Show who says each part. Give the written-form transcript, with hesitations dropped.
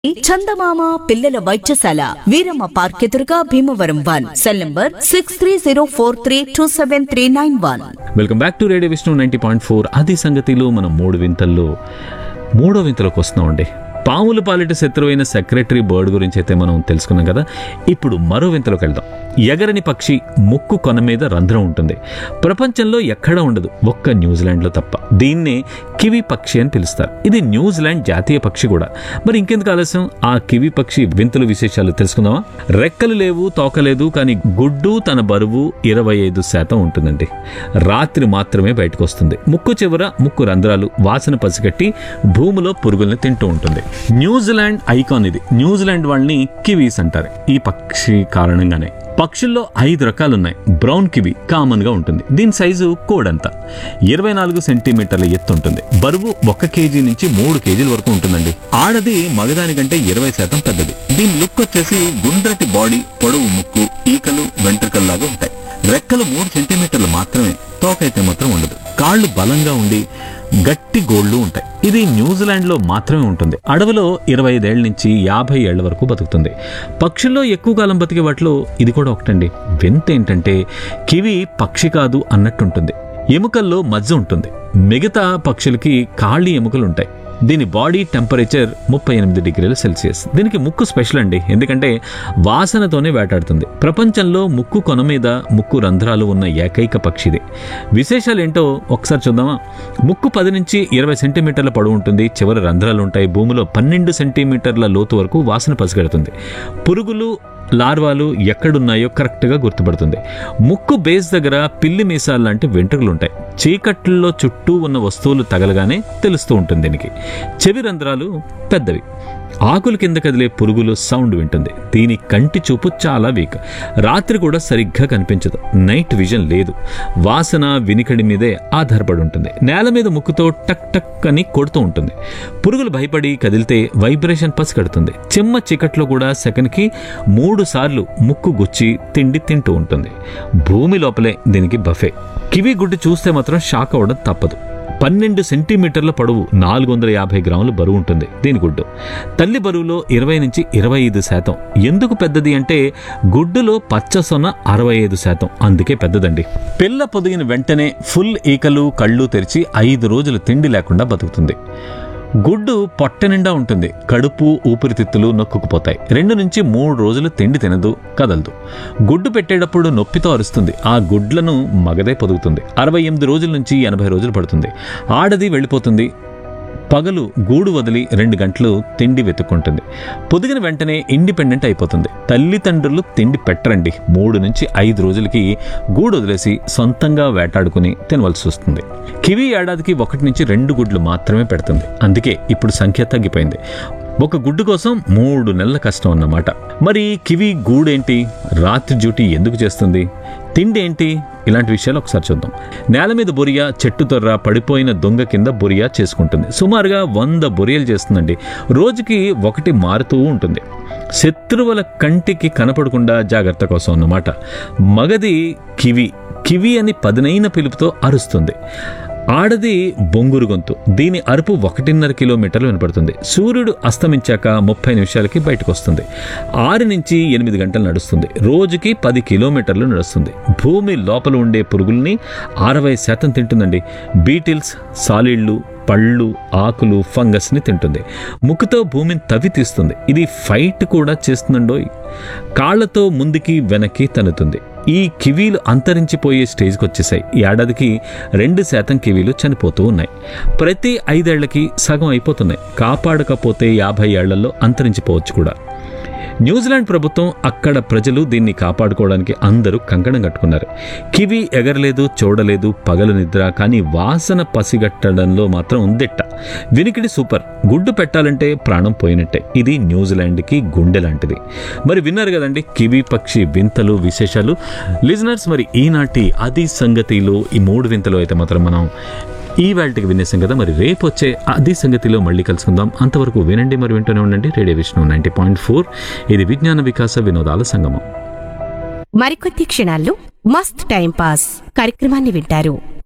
Speaker 1: చందమామ పిల్లల వైద్యశాల వీరమ్మ పార్క్ ఎదురుగా Bhimavaram 1 cell number 6304327391.
Speaker 2: Welcome back to radio Vishnu 90.4. అది సంగతిలో మనం మూడో వింతలోకి వస్తున్నామండి. పాముల పాలిట శత్రువైన సెక్రటరీ బర్డ్ గురించి అయితే మనం తెలుసుకున్నాం కదా. ఇప్పుడు మరో వింతలోకి వెళ్దాం. ఎగరని పక్షి, ముక్కు కొన మీద రంధ్రం ఉంటుంది. ప్రపంచంలో ఎక్కడా ఉండదు, ఒక్క న్యూజిలాండ్లో తప్ప. దీన్నే కివి పక్షి అని పిలుస్తారు. ఇది న్యూజిలాండ్ జాతీయ పక్షి కూడా. మరి ఇంకెందుకు ఆలస్యం, ఆ కివి పక్షి వింతలు విశేషాలు తెలుసుకుందామా? రెక్కలు లేవు, తోకలేదు, కానీ గుడ్డు తన బరువు 25% ఉంటుందండి. రాత్రి మాత్రమే బయటకు వస్తుంది. ముక్కు చివర ముక్కు రంధ్రాలు, వాసన పసిగట్టి భూమిలో పురుగుల్ని తింటూ ఉంటుంది. న్యూజిలాండ్ ఐకాన్ ఇది. న్యూజిలాండ్ వాళ్ళని కివీస్ అంటారు ఈ పక్షి కారణంగానే. పక్షుల్లో 5 రకాలున్నాయి. బ్రౌన్ కివి కామన్ గా ఉంటుంది. దీని సైజు కోడంతా 24 సెంటీమీటర్ల ఎత్తు ఉంటుంది. బరువు 1 కేజీ నుంచి 3 కేజీల వరకు ఉంటుందండి. ఆడది మగదానికంటే 20% పెద్దది. దీని లుక్ వచ్చేసి గుండ్రటి బాడీ, పొడవు ముక్కు, ఈకలు వెంట్రుకల్లాగా ఉంటాయి. రెక్కలు 3 సెంటీమీటర్లు మాత్రమే, తోకైతే మాత్రం ఉండదు. కాళ్ళు బలంగా ఉండి గట్టి గోళ్లు ఉంటాయి. ఇది న్యూజిలాండ్ లో మాత్రమే ఉంటుంది. అడవిలో 25 ఏళ్ల నుంచి 50 ఏళ్ల వరకు బతుకుతుంది. పక్షుల్లో ఎక్కువ కాలం బతికే వాటిలో ఇది కూడా ఒకటండి. వింత ఏంటంటే కివి పక్షి కాదు అన్నట్టుంటుంది. ఎముకల్లో మజ్జ ఉంటుంది. మిగతా పక్షులకి కాళ్ళి ఎముకలు ఉంటాయి. దీని బాడీ టెంపరేచర్ 38 డిగ్రీల సెల్సియస్. దీనికి ముక్కు స్పెషల్ అండి, ఎందుకంటే వాసనతోనే వేటాడుతుంది. ప్రపంచంలో ముక్కు కొన మీద ముక్కు రంధ్రాలు ఉన్న ఏకైక పక్షిది. విశేషాలు ఏంటో ఒకసారి చూద్దామా? ముక్కు 10 నుంచి 20 సెంటీమీటర్ల పొడవు ఉంటుంది. చివరి రంధ్రాలు ఉంటాయి. భూమిలో 12 సెంటీమీటర్ల లోతు వరకు వాసన పసిగడుతుంది. పురుగులు, లార్వాలు ఎక్కడున్నాయో కరెక్ట్గా గుర్తుపడుతుంది. ముక్కు బేస్ దగ్గర పిల్లి మీసాలు లాంటి వెంట్రుకలు ఉంటాయి. చీకట్లలో చుట్టూ ఉన్న వస్తువులు తగలగానే తెలుస్తూ ఉంటుంది దీనికి. చెవి రంధ్రాలు పెద్దవి. ఆకుల కింద కదిలే పురుగులు సౌండ్ వింటుంది. దీని కంటి చూపు చాలా వీక్. రాత్రి కూడా సరిగ్గా కనిపించదు. నైట్ విజన్ లేదు. వాసన వినికిడి మీదే ఆధారపడి ఉంటుంది. నేల మీద ముక్కుతో టక్ టక్ అని కొడుతూ ఉంటుంది. పురుగులు భయపడి కదిలితే వైబ్రేషన్ పసిగడుతుంది. చిమ్మ చీకట్లో కూడా సెకన్కి 3 సార్లు ముక్కు గుచ్చి తిండి తింటూ ఉంటుంది. భూమి లోపలే దీనికి బఫే. కివి గుడ్డు చూస్తే మాత్రం షాక్ అవ్వడం తప్పదు. 12 సెంటీమీటర్ల పొడవు, 450 గ్రాముల బరువు ఉంటుంది దీని గుడ్డు. తల్లి బరువులో 20 నుంచి 25%. ఎందుకు పెద్దది అంటే గుడ్డులో పచ్చసొన 65%, అందుకే పెద్దదండి. పిల్ల పొదిగిన వెంటనే ఫుల్ ఈకలు, కళ్ళు తెరిచి 5 రోజులు తిండి లేకుండా బతుకుతుంది. గుడ్డు పొట్ట నిండా ఉంటుంది. కడుపు, ఊపిరితిత్తులు నొక్కుకుపోతాయి. 2 నుంచి 3 రోజులు తిండి తినదు, కదలదు. గుడ్డు పెట్టేటప్పుడు నొప్పితో అరుస్తుంది. ఆ గుడ్లను మగదే పొదుగుతుంది. 68 రోజుల నుంచి 80 రోజులు పడుతుంది. ఆడది వెళ్ళిపోతుంది. పగలు గూడు వదిలి 2 గంటలు తిండి వెతుక్కుంటుంది. పొదిగిన వెంటనే ఇండిపెండెంట్ అయిపోతుంది. తల్లిదండ్రులు తిండి పెట్టరండి. 3 నుంచి 5 రోజులకి గూడు వదిలేసి సొంతంగా వేటాడుకుని తినవలసి వస్తుంది. కివి ఏడాదికి 1 నుంచి 2 గుడ్లు మాత్రమే పెడుతుంది. అందుకే ఇప్పుడు సంఖ్య తగ్గిపోయింది. ఒక గుడ్డు కోసం 3 నెలల కష్టం అన్నమాట. మరి కివి గూడేంటి? రాత్రి డ్యూటీ ఎందుకు చేస్తుంది? తిండి ఏంటి? ఇలాంటి విషయాలు ఒకసారి చూద్దాం. నేల మీద బొరియా, చెట్టు తొర్ర, పడిపోయిన దొంగ కింద బొరియా చేసుకుంటుంది. సుమారుగా 100 బొరియలు చేస్తుందండి. రోజుకి 1 మారుతూ ఉంటుంది. శత్రువుల కంటికి కనపడకుండా జాగ్రత్త కోసం అన్నమాట. మగది కివి అని పదునైన పిలుపుతో అరుస్తుంది. ఆడది బొంగురు గొంతు. దీని అరుపు 1.5 కిలోమీటర్లు వినపడుతుంది. సూర్యుడు అస్తమించాక 30 నిమిషాలకి బయటకు వస్తుంది. 6 నుంచి 8 గంటలు నడుస్తుంది. రోజుకి 10 కిలోమీటర్లు నడుస్తుంది. భూమి లోపల ఉండే పురుగుల్ని 60% తింటుందండి. బీటిల్స్, సాలిడ్లు, పళ్ళు, ఆకులు, ఫంగస్ని తింటుంది. ముక్కుతో భూమిని తవ్వి తీస్తుంది. ఇది ఫైట్ కూడా చేస్తుందండోయ్. కాళ్లతో ముందుకి వెనక్కి తన్నుతుంది. ఈ కివీలు అంతరించిపోయే స్టేజ్కి వచ్చేసాయి. ఏడాదికి 2% కివీలు చనిపోతూ ఉన్నాయి. ప్రతి 5 ఏళ్లకి సగం అయిపోతున్నాయి. కాపాడకపోతే 50 ఏళ్లలో అంతరించిపోవచ్చు కూడా. న్యూజిలాండ్ ప్రభుత్వం, అక్కడ ప్రజలు దీన్ని కాపాడుకోవడానికి అందరూ కంకణం కట్టుకున్నారు. కివి ఎగరలేదు, చూడలేదు, పగలు నిద్ర, కానీ వాసన పసిగట్టడంలో మాత్రం దిట్ట. వినికిడి సూపర్. గుడ్డు పెట్టాలంటే ప్రాణం పోయినట్టే. ఇది న్యూజిలాండ్కి గుండె లాంటిది. మరి విన్నారు కదండి కివి పక్షి వింతలు, విశేషాలు. లిజనర్స్, మరి ఈనాటి అది సంగతిలో ఈ 3 వింతలు అయితే మాత్రం మనం ఈ వేళకి వినేసాం కదా. మరి రేపు వచ్చే అది సంగతిలో మళ్ళీ కలుసుకుందాం. అంతవరకు వినండి, మరి వింటూనే ఉండండి రేడియో విష్ణు 90.4. ఇది విజ్ఞాన వికాస వినోదాల సంగమం.
Speaker 3: మరికొద్ది క్షణాల్లో మస్త్ టైం పాస్ కార్యక్రమాన్ని వింటారు.